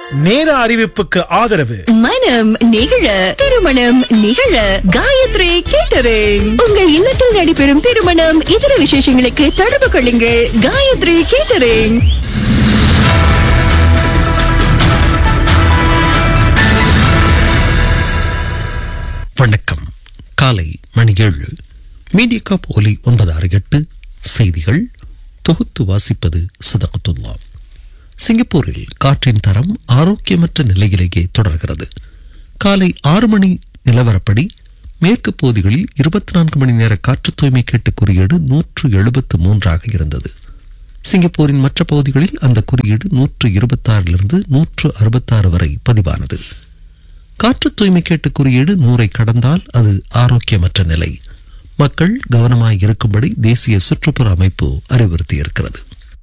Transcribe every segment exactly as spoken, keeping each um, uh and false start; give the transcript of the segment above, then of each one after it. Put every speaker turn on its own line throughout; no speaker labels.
நேர அறிவிப்புக்கு ஆதரவு
மனம் நிகழ திருமணம் நிகழ காயத்ரி கேட்டரிங். உங்கள் இல்லத்தில் நடைபெறும் திருமணம் இதர விசேஷங்களுக்கு தொடர்பு கொள்ளுங்கள். காயத்ரி கேட்டரிங்.
வணக்கம். காலை மணி ஏழு. மீடியா காப் ஒலி ஒன்பது ஆறு எட்டு செய்திகள் தொகுத்து வாசிப்பது சதகத்துல்லா. சிங்கப்பூரில் காற்றின் தரம் ஆரோக்கியமற்ற நிலையிலேயே தொடர்கிறது. காலை ஆறு மணி நிலவரப்படி மேற்கு பகுதிகளில் இருபத்தி நான்கு மணி நேர காற்று தூய்மை கேட்டு குறியீடு நூற்று எழுபத்து மூன்றாக இருந்தது. சிங்கப்பூரின் மற்ற பகுதிகளில் அந்த குறியீடு நூற்று இருபத்தி ஆறிலிருந்து நூற்று அறுபத்தாறு வரை பதிவானது. காற்று தூய்மை கேட்டு குறியீடு நூறை கடந்தால் அது ஆரோக்கியமற்ற நிலை. மக்கள் கவனமாய் இருக்கும்படி தேசிய சுற்றுப்புற அமைப்பு அறிவுறுத்தியிருக்கிறது.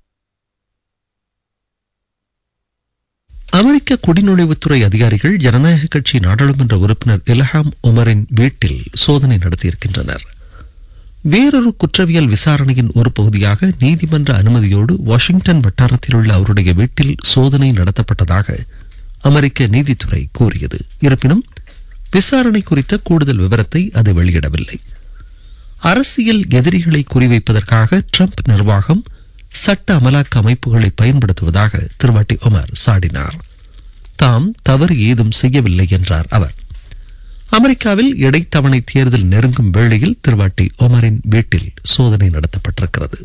அமெரிக்க குடிநுழைவுத்துறை அதிகாரிகள் ஜனநாயக கட்சி நாடாளுமன்ற உறுப்பினர் இல்ஹாம் உமரின் வீட்டில் சோதனை நடத்தியிருக்கின்றனர். வேறொரு குற்றவியல் விசாரணையின் ஒரு பகுதியாக நீதிமன்ற அனுமதியோடு வாஷிங்டன் வட்டாரத்தில் உள்ள அவருடைய வீட்டில் சோதனை நடத்தப்பட்டதாக அமெரிக்க நீதித்துறை கூறியது. இருப்பினும் விசாரணை குறித்த கூடுதல் விவரத்தை அது வெளியிடவில்லை. அரசியல் எதிரிகளை குறிவைப்பதற்காக ட்ரம்ப் நிர்வாகம் சட்ட அமலாக்க அமைப்புகளை பயன்படுத்துவதாக திருவாட்டி உமர் சாடினார். தாம் தவறு ஏதும் செய்யவில்லை என்றார் அவர். அமெரிக்காவில் இடைத்தவணை தேர்தல் நெருங்கும் வேளையில் திருவாட்டி உமரின் வீட்டில் சோதனை நடத்தப்பட்டிருக்கிறது.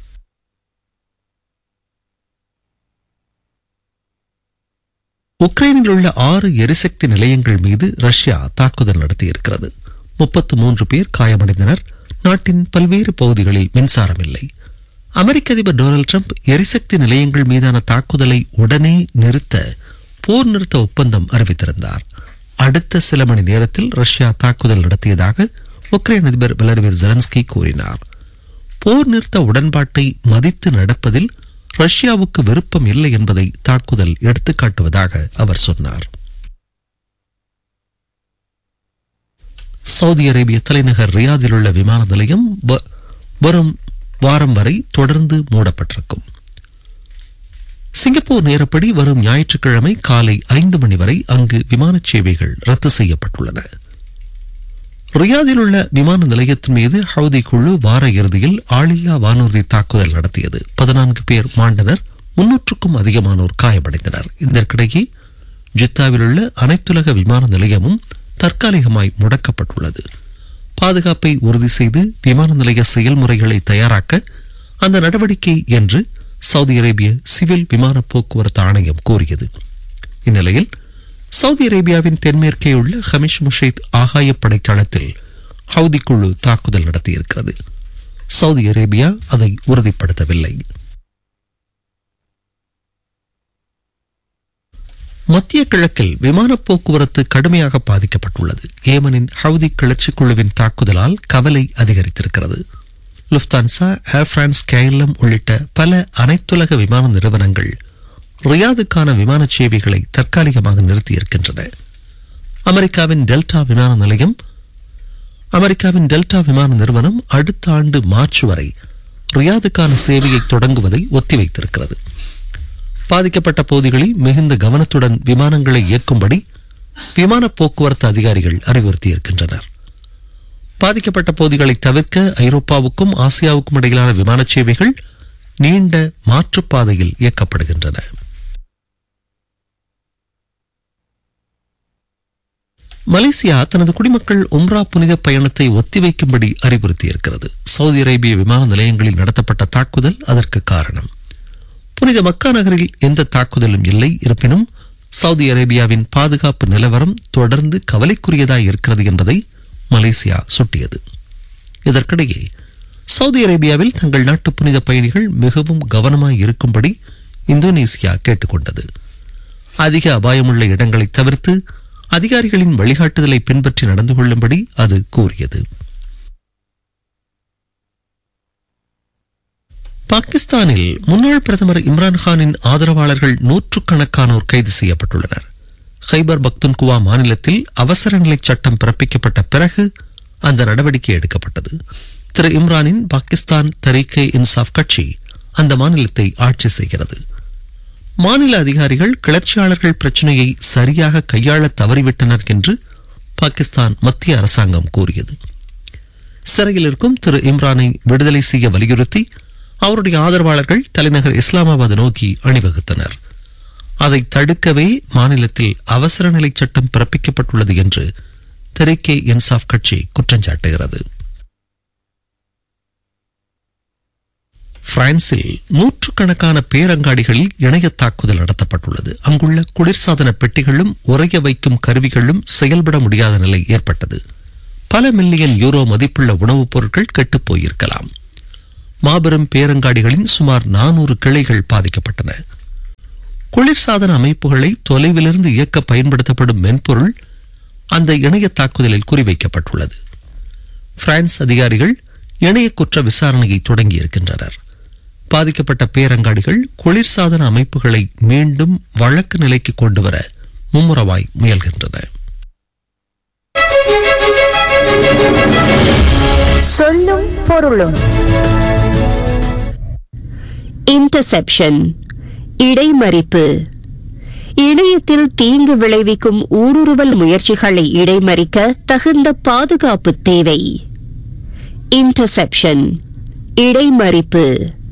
உக்ரைனில் உள்ள ஆறு எரிசக்தி நிலையங்கள் மீது ரஷ்யா தாக்குதல் நடத்தியிருக்கிறது. முப்பத்து மூன்று பேர் காயமடைந்தனர். நாட்டின் பல்வேறு பகுதிகளில் மின்சாரம் இல்லை. அமெரிக்க அதிபர் டொனால்டு டிரம்ப் எரிசக்தி நிலையங்கள் மீதான தாக்குதலை உடனே நிறுத்த போர் நிறுத்த ஒப்பந்தம் அறிவித்திருந்தார். அடுத்த சில மணி நேரத்தில் ரஷ்யா தாக்குதல் நடத்தியதாக உக்ரைன் அதிபர் விளாடிமிர் ஜெலன்ஸ்கி கூறினார். போர் நிறுத்த உடன்பாட்டை மதித்து நடப்பதில் ரஷ்யாவுக்கு விருப்பம் இல்லை என்பதை தாக்குதல் எடுத்துக்காட்டுவதாக அவர் சொன்னார். சவுதி அரேபிய தலைநகர் ரியாதில் உள்ள விமான நிலையம் வரும் வாரம் வரை தொடர்ந்து மூடப்பட்டிருக்கும். சிங்கப்பூர் நேரப்படி வரும் ஞாயிற்றுக்கிழமை காலை ஐந்து மணி வரை அங்கு விமான சேவைகள் ரத்து செய்யப்பட்டுள்ளன. ரியாதில் உள்ள விமான நிலையத்தின் மீது ஹவுதி குழு வார இறுதியில் ஆளில்லா வானூர்தி தாக்குதல் நடத்தியது. பதினான்கு பேர் மாண்டனர். முன்னூற்றுக்கும் அதிகமானோர் காயமடைந்தனர். இதற்கிடையே ஜித்தாவில் உள்ள அனைத்துலக விமான நிலையமும் தற்காலிகமாய் முடக்கப்பட்டுள்ளது. பாதுகாப்பை உறுதி செய்து விமான நிலைய செயல்முறைகளை தயாராக்க அந்த நடவடிக்கை என்று சவுதி அரேபிய சிவில் விமான போக்குவரத்து ஆணையம் கூறியது. இந்நிலையில் சவுதி அரேபியாவின் தென்மேற்கே உள்ள ஹமிஷ் முஷைத் ஆகாயப்படை தளத்தில் ஹவுதி குழு தாக்குதல் நடத்தியிருக்கிறது. சவுதி அரேபியா அதை உறுதிப்படுத்தவில்லை. மத்திய கிழக்கில் விமான போக்குவரத்து கடுமையாக பாதிக்கப்பட்டுள்ளது. ஏமனின் ஹவுதி கிளர்ச்சி குழுவின் தாக்குதலால் கவலை அதிகரித்திருக்கிறது. லுப்தான்சா, ஏர் பிரான்ஸ், கேஎல்எம் உள்ளிட்ட பல அனைத்துலக விமான நிறுவனங்கள் ரியாதுக்கான விமான சேவைகளை தற்காலிகமாக நிறுத்தியிருக்கின்றன. அமெரிக்காவின் டெல்டா விமான நிலையம் அமெரிக்காவின் டெல்டா விமான நிறுவனம் அடுத்த ஆண்டு மார்ச் வரை ரியாதுக்கான சேவையை தொடங்குவதை ஒத்திவைத்திருக்கிறது. பாதிக்கப்பட்ட பகுதிகளில் மிகுந்த கவனத்துடன் விமானங்களை இயக்கும்படி விமான போக்குவரத்து அதிகாரிகள் அறிவுறுத்தியிருக்கின்றனர். பாதிக்கப்பட்ட பகுதிகளை தவிர்க்க ஐரோப்பாவுக்கும் ஆசியாவுக்கும் இடையிலான விமான சேவைகள் நீண்ட மாற்றுப்பாதையில் இயக்கப்படுகின்றன. மலேசியா தனது குடிமக்கள் உம்ரா புனித பயணத்தை ஒத்திவைக்கும்படி அறிவுறுத்தியிருக்கிறது. சவுதி அரேபிய விமான நிலையங்களில் நடத்தப்பட்ட தாக்குதல் அதற்கு காரணம். புனித மக்கா நகரில் எந்த தாக்குதலும் இல்லை. இருப்பினும் சவுதி அரேபியாவின் பாதுகாப்பு நிலவரம் தொடர்ந்து கவலைக்குரியதாய் இருக்கிறது என்பதை மலேசியா சுட்டியது. இதற்கிடையே சவுதி அரேபியாவில் தங்கள் நாட்டு புனித பயணிகள் மிகவும் கவனமாய் இருக்கும்படி இந்தோனேசியா கேட்டுக்கொண்டது. அதிக அபாயமுள்ள இடங்களை தவிர்த்து அதிகாரிகளின் வழிகாட்டுதலை பின்பற்றி நடந்து கொள்ளும்படி அது கூறியது. பாகிஸ்தானில் முன்னாள் பிரதமர் இம்ரான்கானின் ஆதரவாளர்கள் நூற்றுக்கணக்கானோர் கைது செய்யப்பட்டுள்ளனர். ஹைபர் பக்துன்குவா மாநிலத்தில் அவசர நிலை சட்டம் பிறப்பிக்கப்பட்ட பிறகு அந்த நடவடிக்கை எடுக்கப்பட்டது. திரு இம்ரானின் பாகிஸ்தான் தரீகே இன்சாப் கட்சி அந்த மாநிலத்தை ஆட்சி செய்கிறது. மாநில அதிகாரிகள் கிளர்ச்சியாளர்கள் பிரச்சினையை சரியாக கையாள தவறிவிட்டனர் என்று பாகிஸ்தான் மத்திய அரசாங்கம் கூறியது. சிறையில் இருக்கும் திரு இம்ரானை விடுதலை செய்ய வலியுறுத்தி அவருடைய ஆதரவாளர்கள் தலைநகர் இஸ்லாமாபாத் நோக்கி அணிவகுத்தனர். அதை தடுக்கவே மாநிலத்தில் அவசர நிலை சட்டம் பிறப்பிக்கப்பட்டுள்ளது என்று தெரீக்கே இன்சாப் கட்சி குற்றஞ்சாட்டுகிறது. பிரான்சில் நூற்றுக்கணக்கான பேரங்காடிகளில் இணைய தாக்குதல் நடத்தப்பட்டுள்ளது. அங்குள்ள குளிர்சாதன பெட்டிகளும் உறைய வைக்கும் கருவிகளும் செயல்பட முடியாத நிலை ஏற்பட்டது. பல மில்லியன் யூரோ மதிப்புள்ள உணவுப் பொருட்கள் கெட்டுப் போயிருக்கலாம். மாபெரும் பேரங்காடிகளின் சுமார் நானூறு கிளைகள் பாதிக்கப்பட்டன. குளிர்சாதன அமைப்புகளை தொலைவிலிருந்து இயக்க பயன்படுத்தப்படும் மென்பொருள் அந்த இணைய தாக்குதலில் குறிவைக்கப்பட்டுள்ளது. பிரான்ஸ் அதிகாரிகள் இணைய குற்ற விசாரணையை தொடங்கியிருக்கின்றனர். பாதிக்கப்பட்ட பேரங்காடிகள் குளிர்சாதன அமைப்புகளை மீண்டும் வழக்கு நிலைக்கு கொண்டுவர மும்முரமாய் முயல்கின்றன.
சொல்லும் பொருளும். இன்டர்செப்ஷன், இடைமறிப்பு. இணையத்தில் தீங்கு விளைவிக்கும் ஊடுருவல் முயற்சிகளை இடைமறிக்க தகுந்த பாதுகாப்பு தேவை. இன்டர்செப்ஷன், இடைமறிப்பு.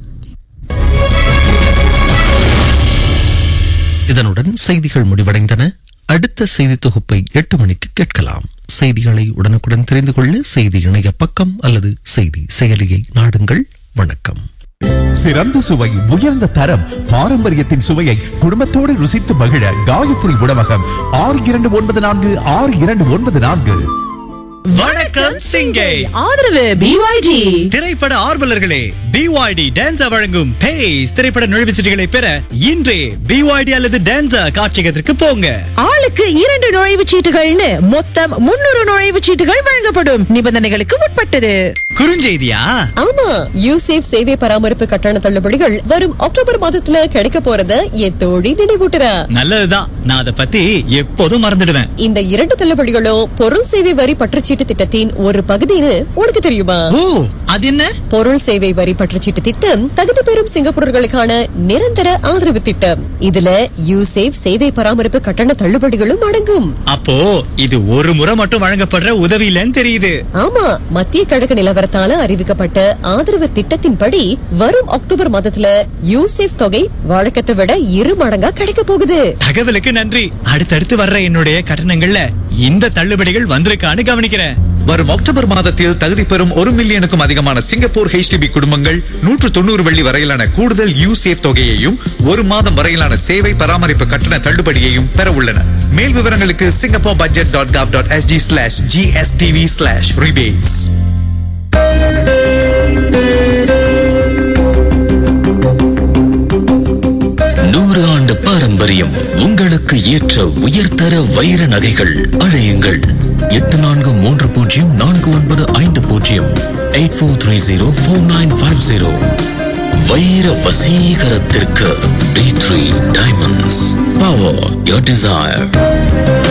இதனுடன் செய்திகள் முடிவடைந்தன. அடுத்த செய்தி தொகுப்பை எட்டு மணிக்கு கேட்கலாம். செய்திகளை உடனுக்குடன் தெரிந்து கொள்ள செய்தி இணைய பக்கம் அல்லது செய்தி செயலியை நாடுங்கள். வணக்கம்.
சிறந்த சுவை, உயர்ந்த தரம், பாரம்பரியத்தின் சுவையை குடும்பத்தோடு ருசித்து மகிழ காயத்ரி உணவகம். ஆறு இரண்டு ஒன்பது நான்கு ஆறு இரண்டு ஒன்பது நான்கு.
வணக்கம் சிங்கை.
ஆதரவு பிஒய்டி.
திரைப்பட ஆர்வலர்களே, பிஒய்டி டான்ஸா வழங்கும் பேஸ் திரைப்பட நுழைவுச்சீட்டுகளை பெற இன்றே பிஒய்டி அல்லது டான்ஸா காட்சியகத்திற்கு போங்க.
ஆளுக்கு இரண்டு நுழைவுச் சீட்டுகள்னு மொத்தம் முன்னூறு நுழைவுச் சீட்டுகள் வழங்கப்படும். நிபந்தனைகளுக்கு உட்பட்டது.
குறுஞ்செய்தியா?
ஆமா, யூசேஃப் சேவை பராமரிப்பு கட்டண தள்ளுபடிகள் வரும் அக்டோபர் மாதத்துல கிடைக்க போறத என் தோழி நினைவூட்டுறா.
நல்லதுதான், நான் அதை பத்தி எப்போதும் மறந்துடுவேன்.
இந்த இரண்டு தள்ளுபடிகளும் பொருள் சேவை வரி பற்றுச்சீட்டு திட்டத்தின் ஒரு பகுதின்னு உனக்கு தெரியுமா?
ஓ, அது என்ன?
பொருள் சேவை வரி பற்றுச்சீட்டு திட்டம் தகுதி பெறும் சிங்கப்பூரர்களுக்கான நிரந்தர ஆதரவு திட்டம். இதுல யூசேஃப் சேவை பராமரிப்பு கட்டண தள்ளுபடிகளும் அடங்கும்.
அப்போ இது ஒரு முறை மட்டும் வழங்கப்படுற உதவி இல்லன்னு தெரியுது.
ஆமா, மத்திய கிழக்கு நிலவரத்தால அறிவிக்கப்பட்ட ஆதரவு திட்டத்தின்படி வரும் அக்டோபர் மாதத்துல யூசேஃப் தொகை வழக்கத்தை விட இரு மடங்கா கிடைக்க போகுது.
தகவலுக்கு நன்றி. அடுத்தடுத்து வர்ற என்னுடைய கட்டணங்கள்ல இந்த தள்ளுபடிகள் வந்திருக்கான்னு கவனிக்கிறேன்.
வரும் அக்டோபர் மாதத்தில் தகுதி பெறும் ஒரு மில்லியனுக்கும் அதிகமான சிங்கப்பூர் ஹெச்டிபி குடும்பங்கள் நூற்று தொண்ணூறு வெள்ளி வரையிலான கூடுதல் யூசேஃப் தொகையையும் ஒரு மாதம் வரையிலான சேவை பராமரிப்பு கட்டண தள்ளுபடியையும் பெற உள்ளன. மேல் விவரங்களுக்கு Singapore budget dot காவ் dot SG slash GSTV slash rebates.
நூறு ஆண்டு பாரம்பரியம், உங்களுக்கு ஏற்ற உயர்தர வைர நகைகள். அழையுங்கள் எட்டு நான்கு மூன்று பூஜ்ஜியம் நான்கு ஒன்பது ஐந்து பூஜ்ஜியம் eight four three zero four nine five zero. வைர வசீகரத்திற்கு D three diamonds. Power your desire.